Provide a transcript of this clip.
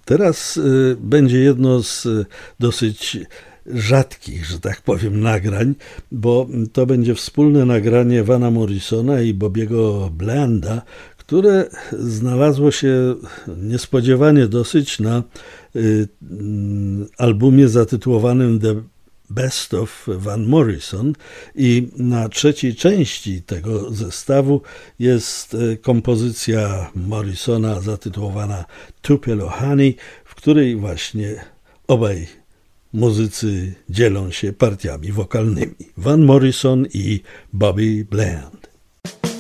Teraz będzie jedno z dosyć rzadkich, że tak powiem, nagrań, bo to będzie wspólne nagranie Vana Morrisona i Bobiego Blanda, które znalazło się niespodziewanie dosyć na albumie zatytułowanym The Best of Van Morrison i na trzeciej części tego zestawu jest kompozycja Morrisona zatytułowana Tupelo Honey, w której właśnie obaj muzycy dzielą się partiami wokalnymi. Van Morrison i Bobby Bland.